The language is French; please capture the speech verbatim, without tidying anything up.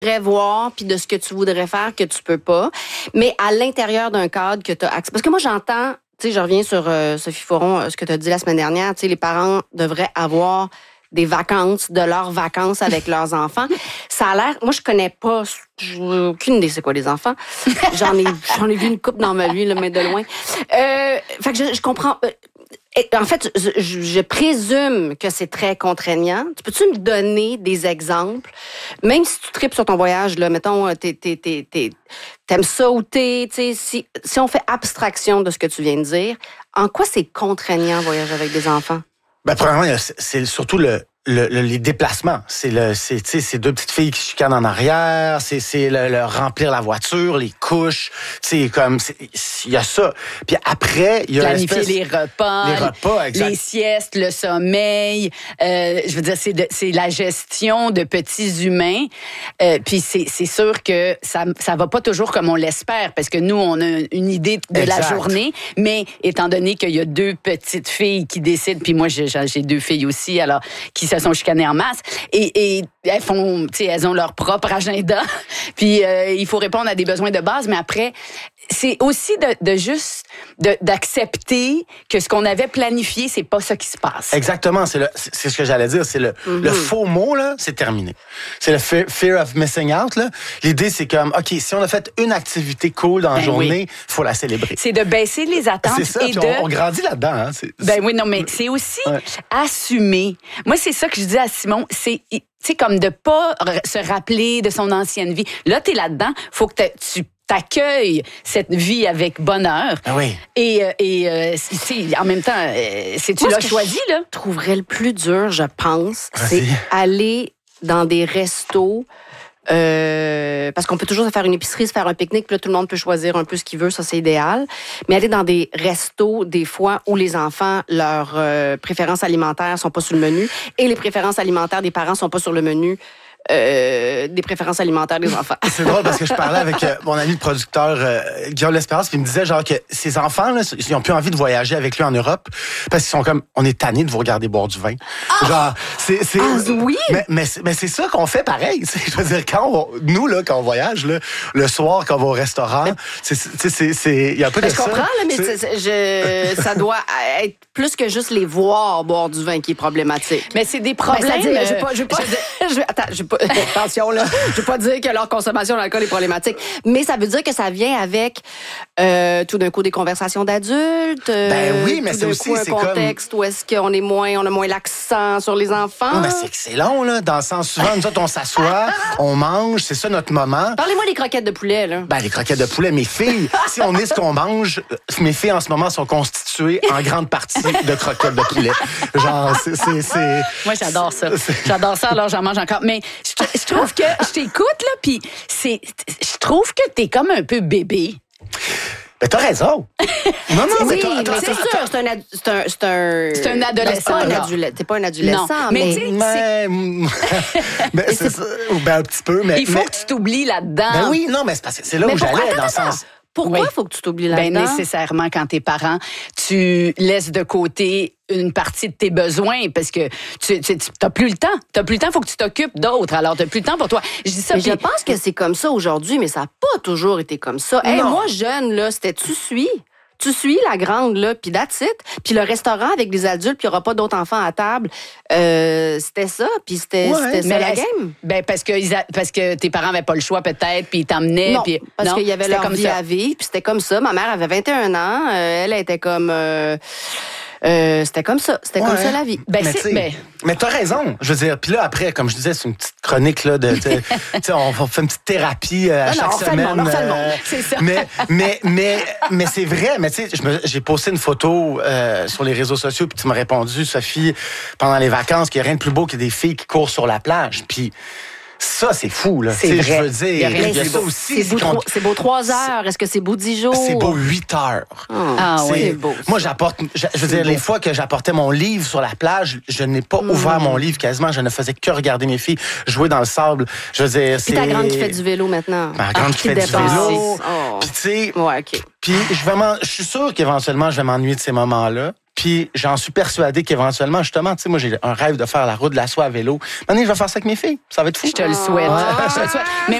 voudrais voir puis de ce que tu voudrais faire que tu peux pas, mais à l'intérieur d'un cadre que tu as accès. Parce que moi, j'entends, tu sais, je reviens sur euh, Sophie Foron, ce que tu as dit la semaine dernière, tu sais, les parents devraient avoir des vacances, de leurs vacances avec leurs enfants. Ça a l'air... Moi, je connais pas... J'ai aucune idée c'est quoi les enfants. J'en ai, j'en ai vu une couple dans ma vie, là, mais de loin. Euh, fait que je, je comprends... Et en fait, je, je présume que c'est très contraignant. Tu peux-tu me donner des exemples? Même si tu tripes sur ton voyage, là, mettons, t'es, t'es, t'es, t'es, t'aimes ça ou t'es... t'sais, si, si on fait abstraction de ce que tu viens de dire, en quoi c'est contraignant voyager avec des enfants? Ben, premièrement, c'est surtout le, le, le les déplacements. C'est le, c'est, tu sais, ces deux petites filles qui chicanent en arrière. C'est, c'est le, le remplir la voiture, les couches. Tu sais, comme, il y a ça. Puis après, il y a planifier les repas, les repas, exact. Les siestes, le sommeil. Euh, je veux dire, c'est, de, c'est la gestion de petits humains. Euh, puis c'est, c'est sûr que ça, ça va pas toujours comme on l'espère, parce que nous, on a une idée de exact. La journée. Mais étant donné qu'il y a deux petites filles qui décident, puis moi, j'ai, j'ai deux filles aussi, alors qui se sont chicanées en masse, et, et elles font, tu sais, elles ont leur propre agenda. Puis euh, il faut répondre à des besoins de base, mais après, c'est aussi de, de juste de, d'accepter que ce qu'on avait planifié, c'est pas ça qui se passe. Exactement, c'est le, c'est ce que j'allais dire, c'est le, mm-hmm. le faux mot là, c'est terminé. C'est le fear, fear of missing out là. L'idée c'est comme, ok, si on a fait une activité cool dans la ben journée, oui. faut la célébrer. C'est de baisser les attentes c'est ça, et de. On, on grandit là-dedans. Hein, c'est, ben oui, non, mais c'est aussi ouais. assumer. Moi, c'est ça que je dis à Simon, c'est tu sais, comme de pas se rappeler de son ancienne vie. Là, t'es là-dedans, faut que tu t'accueilles cette vie avec bonheur. Ah oui. Et, et euh, en même temps, c'est tu Moi, l'as choisi, là. Je trouverais le plus dur, je pense, Vas-y. c'est aller dans des restos. Euh, parce qu'on peut toujours se faire une épicerie, se faire un pique-nique, puis là, tout le monde peut choisir un peu ce qu'il veut, ça, c'est idéal. Mais aller dans des restos, des fois, où les enfants, leurs euh, préférences alimentaires sont pas sur le menu, et les préférences alimentaires des parents sont pas sur le menu. Euh, des préférences alimentaires des enfants. C'est drôle parce que je parlais avec euh, mon ami le producteur euh, Guillaume L'Espérance, puis il me disait genre que ces enfants là, ils ont plus envie de voyager avec lui en Europe parce qu'ils sont comme, on est tannés de vous regarder boire du vin. Oh! Genre, c'est, c'est ah, oui. Mais, mais, mais c'est ça qu'on fait pareil. Je veux dire, quand on, nous là, quand on voyage là, le soir quand on va au restaurant, mais, c'est, c'est, c'est, il y a un peu de je ça. Je comprends là, mais c'est... je, ça doit être plus que juste les voir boire du vin qui est problématique. Mais c'est des problèmes. Ben, c'est-à-dire, je veux pas, je veux pas, je veux, attends, je veux pas, attention là, je veux pas dire que leur consommation d'alcool est problématique, mais ça veut dire que ça vient avec euh, tout d'un coup des conversations d'adultes. Euh, ben oui, mais tout c'est d'un aussi coup, un c'est contexte comme... où est-ce qu'on est moins, on a moins l'accent sur les enfants. Non, mais c'est que c'est long là, dans le sens souvent nous autres on s'assoit, on mange, c'est ça notre moment. Parlez-moi des croquettes de poulet là. Ben les croquettes de poulet, mes filles, si on est ce qu'on mange, mes filles en ce moment sont constituées en grande partie de croquettes de poulet. Genre c'est c'est, c'est moi j'adore ça. C'est... J'adore ça alors j'en mange encore. Mais je, je trouve que je t'écoute là, puis c'est, je trouve que t'es comme un peu bébé. Ben, t'as raison. Non, non, oui, mais, mais c'est sûr, c'est un, ad, c'est un, c'est un, c'est un adolescent. C'est pas un, adolescent, c'est pas un adolescent, non. mais... Mais, mais, mais c'est, c'est ça, ben, un petit peu, mais... Il faut mais, que tu t'oublies là-dedans. Ben oui, non, mais c'est, parce que c'est là mais où pourquoi, j'allais, attends, dans le attends. sens... Pourquoi il oui. faut que tu t'oublies là-dedans? Ben, nécessairement, quand t'es parent, tu laisses de côté une partie de tes besoins parce que tu, tu, tu t'as plus le temps. T'as plus le temps, il faut que tu t'occupes d'autres. Alors, t'as plus le temps pour toi. Je dis ça. Mais puis... je pense que c'est comme ça aujourd'hui, mais ça n'a pas toujours été comme ça. Hey, moi, jeune, là, c'était tu suis. Tu suis la grande, là, puis that's it. Puis le restaurant avec des adultes, puis il n'y aura pas d'autres enfants à table. Euh, c'était ça, puis c'était, ouais, c'était ça la game. Ben parce que, ils a, parce que tes parents n'avaient pas le choix, peut-être, puis ils t'emmenaient. Non, puis, parce non, qu'il y avait leur comme vie ça. à vivre, puis c'était comme ça. Ma mère avait vingt et un ans. Euh, elle était comme... Euh, Euh, c'était comme ça. C'était ouais. comme ça la vie. Ben, mais, c'est, mais... mais t'as raison. Je veux dire, puis là, après, comme je disais, c'est une petite chronique, là, de, tu on fait une petite thérapie euh, à non, chaque non, semaine. On refait le monde, euh, c'est ça. Mais, mais, mais, mais c'est vrai. Mais tu sais, j'ai posté une photo euh, sur les réseaux sociaux, puis tu m'as répondu, Sophie, pendant les vacances, qu'il n'y a rien de plus beau que des filles qui courent sur la plage. Puis ça, c'est fou, là. C'est vrai. Je veux dire, il y a, rien il y a ça aussi. C'est beau, tro- c'est beau trois heures. Est-ce que c'est beau dix jours? C'est beau huit heures. Oh, ah c'est, oui, c'est beau. Moi, j'apporte, je, je veux dire, beau. Les fois que j'apportais mon livre sur la plage, je n'ai pas mmh. ouvert mon livre quasiment. Je ne faisais que regarder mes filles jouer dans le sable. Je veux dire, c'est... Puis ta grande qui fait du vélo maintenant. Ma grande ah, qui fait du vélo. Oh. Puis tu sais, ouais, OK. Puis je, vais je suis sûr qu'éventuellement, je vais m'ennuyer de ces moments-là. Puis j'en suis persuadé qu'éventuellement, justement, tu sais, moi, j'ai un rêve de faire la route de la soie à vélo. Maintenant, je vais faire ça avec mes filles. Ça va être fou. Je te le souhaite. Ah. Je te le souhaite. Mais